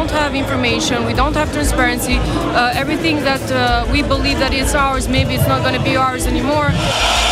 don't have information, we don't have transparency. Everything that we believe that it's ours, maybe it's not going to be ours anymore.